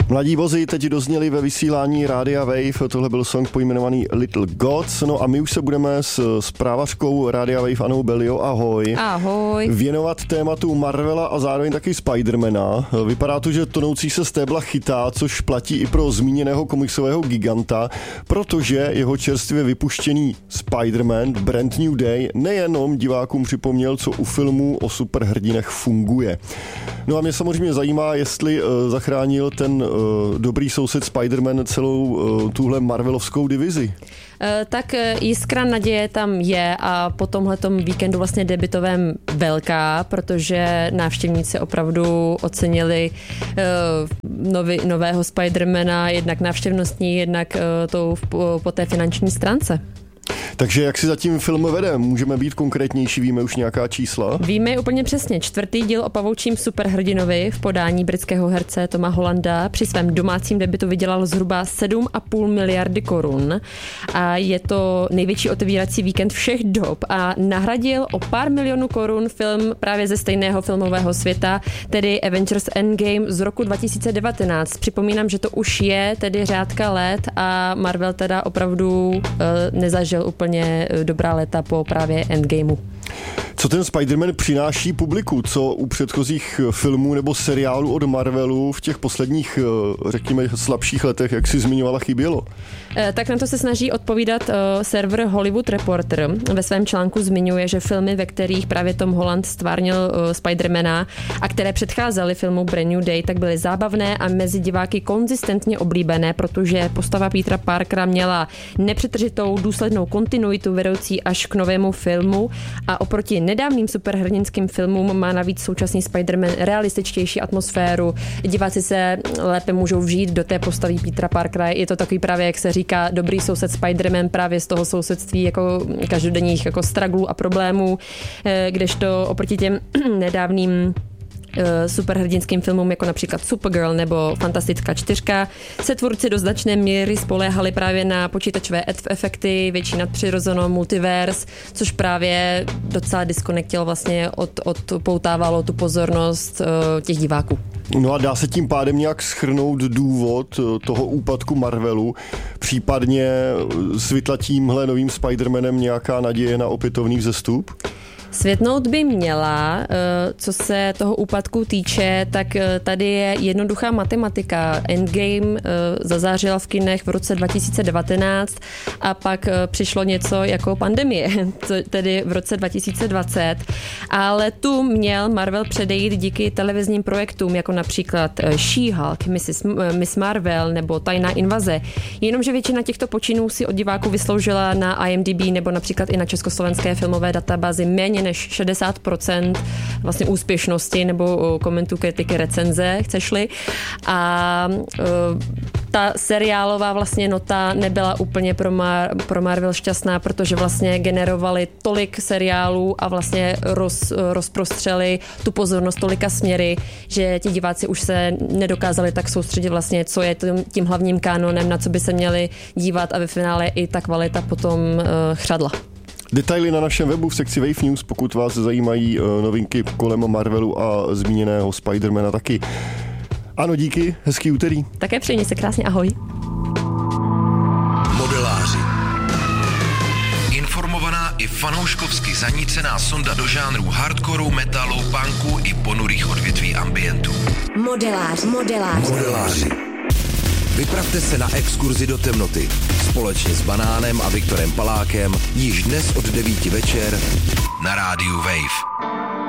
Mladí vozy teď dozněli ve vysílání Rádia Wave, tohle byl song pojmenovaný Little Gods, no a my už se budeme s zprávařkou Rádia Wave Anou Belio, ahoj. Ahoj. Věnovat tématu Marvela a zároveň taky Spidermana. Vypadá to, že tonoucí se stébla chytá, což platí i pro zmíněného komiksového giganta, protože jeho čerstvě vypuštěný Spider-Man Brand New Day nejenom divákům připomněl, co u filmů o superhrdinech funguje. No a mě samozřejmě zajímá, jestli zachránil ten dobrý soused Spider-Man celou tuhle marvelovskou divizi. Tak jiskra naděje tam je a po tomhletom víkendu vlastně debutovém velká, protože návštěvníci opravdu ocenili nového Spidermana, jednak návštěvnostní, jednak po té finanční stránce. Takže jak si zatím film vede? Můžeme být konkrétnější, víme už nějaká čísla? Víme úplně přesně. 4. díl o pavoučím superhrdinovi v podání britského herce Toma Hollanda při svém domácím debutu vydělal zhruba 7,5 miliardy korun a je to největší otevírací víkend všech dob a nahradil o pár milionů korun film právě ze stejného filmového světa, tedy Avengers Endgame z roku 2019. Připomínám, že to už je tedy řádka let a Marvel teda opravdu nezažil úplně dobrá léta po právě Endgameu. Co ten Spider-Man přináší publiku? Co u předchozích filmů nebo seriálů od Marvelu v těch posledních, řekněme, slabších letech, jak si zmiňovala, chybělo? Tak na to se snaží odpovídat server Hollywood Reporter. Ve svém článku zmiňuje, že filmy, ve kterých právě Tom Holland stvárnil Spidermana a které předcházely filmu Brand New Day, tak byly zábavné a mezi diváky konzistentně oblíbené, protože postava Petera Parkera měla nepřetržitou důslednou kontinuitu vedoucí až k novému filmu a oproti nedávným superhrdinským filmům má navíc současný Spider-Man realističtější atmosféru. Diváci se lépe můžou vžít do té postavy Petera Parkera. Je to takový právě, jak se říká, dobrý soused Spider-Man právě z toho sousedství jako každodenních jako straglů a problémů, kdežto oproti těm nedávným superhrdinským filmům, jako například Supergirl nebo Fantastická 4, se tvůrci do značné míry spoléhali právě na počítačové efekty, větší nadpřirozenou multiverse, což právě docela diskonektilo vlastně odpoutávalo tu pozornost těch diváků. No a dá se tím pádem nějak shrnout důvod toho úpadku Marvelu, případně svitla tímhle novým Spider-Manem nějaká naděje na opětovný vzestup? Světnout by měla, co se toho úpadku týče, tak tady je jednoduchá matematika. Endgame zazářila v kinech v roce 2019 a pak přišlo něco jako pandemie, tedy v roce 2020. Ale tu měl Marvel předejít díky televizním projektům, jako například She-Hulk, Miss Marvel nebo Tajná invaze. Jenomže většina těchto počinů si od diváků vysloužila na IMDb nebo například i na československé filmové databázi méně než 60% vlastně úspěšnosti nebo komentů, kritiky, recenze, chceš-li. A ta seriálová vlastně nota nebyla úplně pro Marvel šťastná, protože vlastně generovali tolik seriálů a vlastně rozprostřeli tu pozornost tolika směry, že ti diváci už se nedokázali tak soustředit vlastně, co je tím hlavním kánonem, na co by se měli dívat a ve finále i ta kvalita potom chřadla. Detaily na našem webu v sekci Wave News, pokud vás zajímají novinky kolem Marvelu a zmíněného Spidermana taky. Ano, díky, hezký úterý. Také přeji se krásně, ahoj. Modeláři. Informovaná i fanouškovsky zanícená sonda do žánrů hardcoreu, metalu, punku i ponurých odvětví ambientu. Modeláři. Vypravte se na exkurzi do temnoty společně s Banánem a Viktorem Palákem již dnes od 9 večer na rádiu Wave.